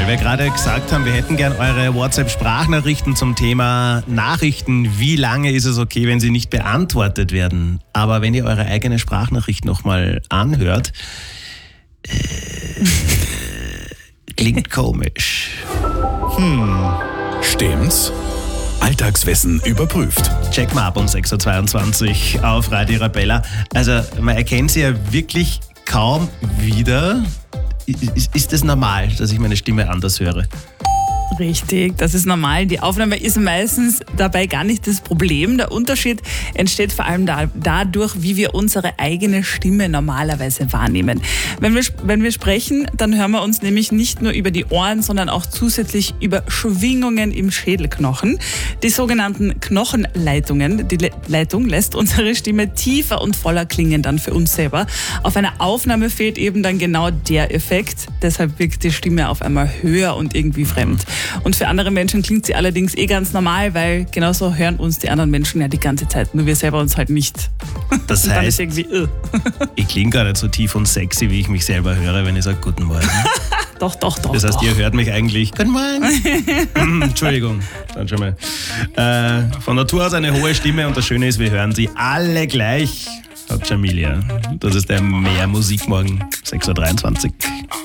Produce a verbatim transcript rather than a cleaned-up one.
weil wir gerade gesagt haben, wir hätten gern eure WhatsApp-Sprachnachrichten zum Thema Nachrichten. Wie lange ist es okay, wenn sie nicht beantwortet werden? Aber wenn ihr eure eigene Sprachnachricht nochmal anhört, äh, klingt komisch. Hm, stimmt's? Alltagswissen überprüft. Check mal ab um sechs Uhr zweiundzwanzig auf Radio Arabella. Also man erkennt sie ja wirklich kaum wieder. Ist, ist das normal, dass ich meine Stimme anders höre? Richtig, das ist normal. Die Aufnahme ist meistens dabei gar nicht das Problem. Der Unterschied entsteht vor allem da, dadurch, wie wir unsere eigene Stimme normalerweise wahrnehmen. Wenn wir, wenn wir sprechen, dann hören wir uns nämlich nicht nur über die Ohren, sondern auch zusätzlich über Schwingungen im Schädelknochen. Die sogenannten Knochenleitungen, die Le- Leitung lässt unsere Stimme tiefer und voller klingen dann für uns selber. Auf einer Aufnahme fehlt eben dann genau der Effekt. Deshalb wirkt die Stimme auf einmal höher und irgendwie fremd. Und für andere Menschen klingt sie allerdings eh ganz normal, weil genauso hören uns die anderen Menschen ja die ganze Zeit, nur wir selber uns halt nicht. Das Und dann heißt, ist irgendwie, uh. ich klinge gar nicht so tief und sexy, wie ich mich selber höre, wenn ich sage Guten Morgen. Doch, doch, doch. Das heißt, doch. ihr hört mich eigentlich Guten Morgen. Hm, Entschuldigung, dann schon mal. Äh, von Natur aus eine hohe Stimme und das Schöne ist, wir hören sie alle gleich. Hat Jamilia. Das ist der Mehr Musikmorgen, sechs Uhr dreiundzwanzig.